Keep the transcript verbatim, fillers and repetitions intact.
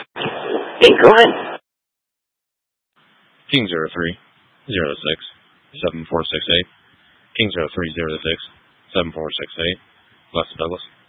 Hey, go ahead. King zero three zero six seven four six eight. King zero three zero six seven four six eight. Lester Douglas.